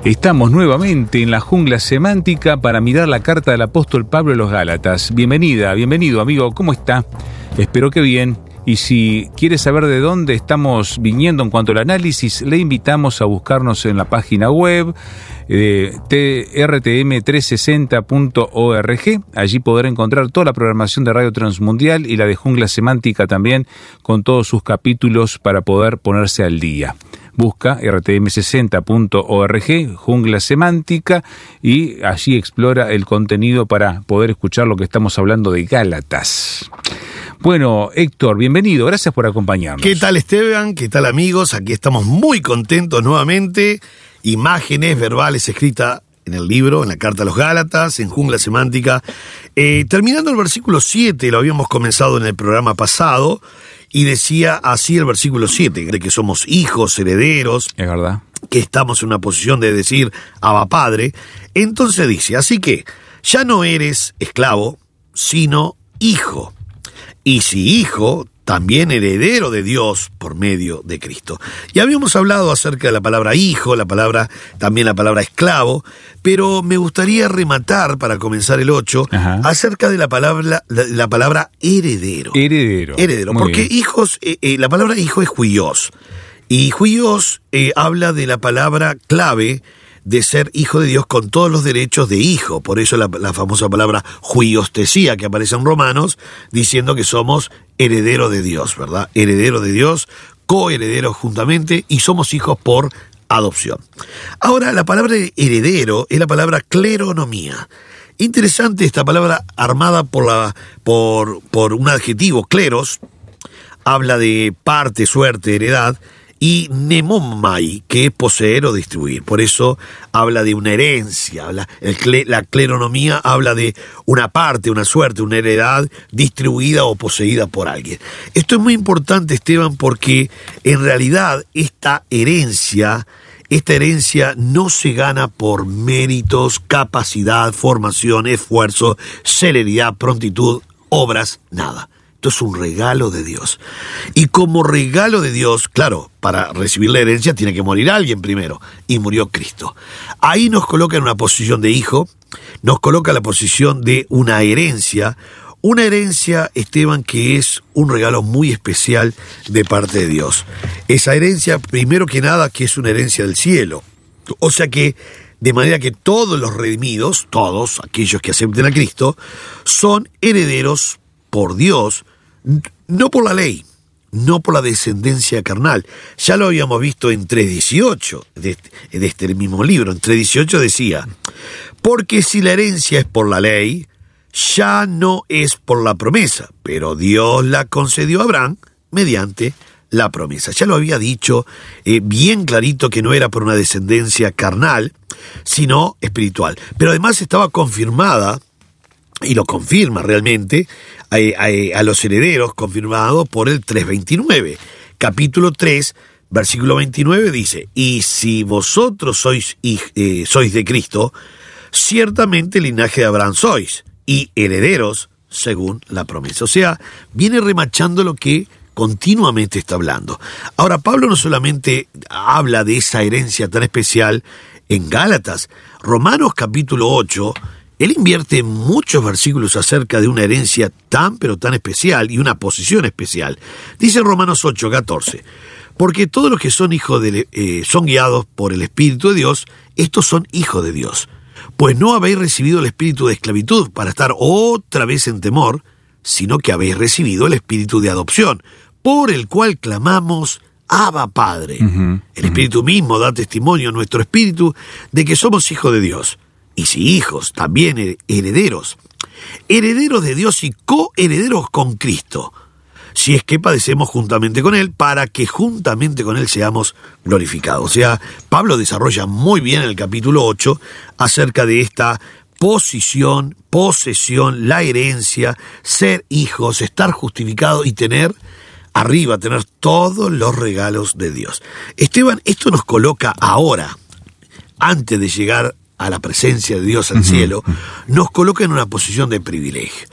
Estamos nuevamente en la jungla semántica para mirar la carta del apóstol Pablo a los Gálatas. Bienvenido amigo, ¿cómo está? Espero que bien. Y si quiere saber de dónde estamos viniendo en cuanto al análisis, le invitamos a buscarnos en la página web rtm360.org. Allí podrá encontrar toda la programación de Radio Transmundial y la de Jungla Semántica también, con todos sus capítulos para poder ponerse al día. Busca rtm60.org, Jungla Semántica, y allí explora el contenido para poder escuchar lo que estamos hablando de Gálatas. Bueno, Héctor, bienvenido, gracias por acompañarnos. ¿Qué tal, Esteban? ¿Qué tal, amigos? Aquí estamos muy contentos nuevamente. Imágenes verbales escritas en el libro, en la carta a los Gálatas, en Jungla Semántica. Terminando el versículo 7, lo habíamos comenzado en el programa pasado, y decía así el versículo 7, de que somos hijos, herederos. Es verdad. Que estamos en una posición de decir Abba Padre. Entonces dice, así que ya no eres esclavo, sino hijo. Y si hijo, también heredero de Dios por medio de Cristo. Y habíamos hablado acerca de la palabra hijo, también la palabra esclavo, pero me gustaría rematar, para comenzar el 8, acerca de la palabra heredero. Heredero, porque bien. Hijos, la palabra hijo es huios. Y huios habla de la palabra clave de ser hijo de Dios con todos los derechos de hijo. Por eso la famosa palabra huiostesía que aparece en Romanos, diciendo que somos herederos de Dios, ¿verdad? Herederos de Dios, coherederos juntamente, y somos hijos por adopción. Ahora, la palabra heredero es la palabra cleronomía. Interesante esta palabra armada por un adjetivo, cleros, habla de parte, suerte, heredad, y nemomai, que es poseer o distribuir. Por eso habla de una herencia. La cleronomía habla de una parte, una suerte, una heredad distribuida o poseída por alguien. Esto es muy importante, Esteban, porque en realidad esta herencia no se gana por méritos, capacidad, formación, esfuerzo, celeridad, prontitud, obras, nada. Esto es un regalo de Dios. Y como regalo de Dios, claro, para recibir la herencia tiene que morir alguien primero. Y murió Cristo. Ahí nos coloca en una posición de hijo, nos coloca en la posición de una herencia. Una herencia, Esteban, que es un regalo muy especial de parte de Dios. Esa herencia, primero que nada, que es una herencia del cielo. O sea que, de manera que todos los redimidos, todos aquellos que acepten a Cristo, son herederos por Dios, no por la ley, no por la descendencia carnal. Ya lo habíamos visto en 3.18 de este mismo libro. En 3.18 decía, porque si la herencia es por la ley, ya no es por la promesa, pero Dios la concedió a Abraham mediante la promesa. Ya lo había dicho bien clarito que no era por una descendencia carnal, sino espiritual. Pero además estaba confirmada, y lo confirma realmente, a los herederos, confirmado por el 3.29. Capítulo 3, versículo 29 dice, y si vosotros sois de Cristo, ciertamente linaje de Abraham sois, y herederos según la promesa. O sea, viene remachando lo que continuamente está hablando. Ahora, Pablo no solamente habla de esa herencia tan especial en Gálatas. Romanos capítulo 8, él invierte muchos versículos acerca de una herencia tan pero tan especial y una posición especial. Dice Romanos 8:14, porque todos los que son hijos son guiados por el Espíritu de Dios, estos son hijos de Dios. Pues no habéis recibido el espíritu de esclavitud para estar otra vez en temor, sino que habéis recibido el espíritu de adopción, por el cual clamamos, Abba Padre. El Espíritu mismo da testimonio a nuestro espíritu de que somos hijos de Dios. Y si hijos, también herederos. Herederos de Dios y coherederos con Cristo, si es que padecemos juntamente con Él, para que juntamente con Él seamos glorificados. O sea, Pablo desarrolla muy bien en el capítulo 8 acerca de esta posesión, la herencia, ser hijos, estar justificado y tener todos los regalos de Dios. Esteban, esto nos coloca ahora, antes de llegar a la presencia de Dios al cielo, nos coloca en una posición de privilegio.